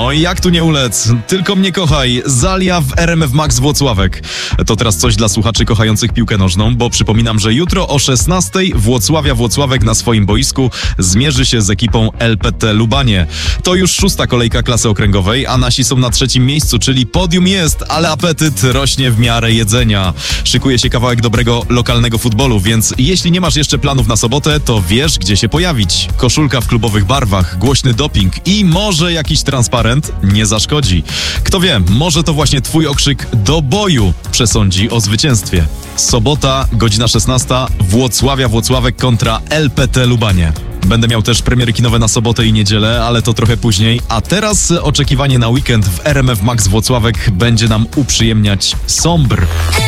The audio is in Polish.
No i jak tu nie ulec? Tylko mnie kochaj. Zalia w RMF Max Włocławek. To teraz coś dla słuchaczy kochających piłkę nożną, bo przypominam, że jutro o 16:00 Włocławek na swoim boisku zmierzy się z ekipą LPT Lubanie. To już 6. kolejka klasy okręgowej, a nasi są na 3. miejscu, czyli podium jest, ale apetyt rośnie w miarę jedzenia. Szykuje się kawałek dobrego lokalnego futbolu, więc jeśli nie masz jeszcze planów na sobotę, to wiesz, gdzie się pojawić. Koszulka w klubowych barwach, głośny doping i może jakiś transparent nie zaszkodzi. Kto wie, może to właśnie twój okrzyk do boju przesądzi o zwycięstwie. Sobota, godzina 16:00, Włocławek kontra LPT Lubanie. Będę miał też premiery kinowe na sobotę i niedzielę, ale to trochę później. A teraz oczekiwanie na weekend w RMF Max Włocławek będzie nam uprzyjemniać Sombr.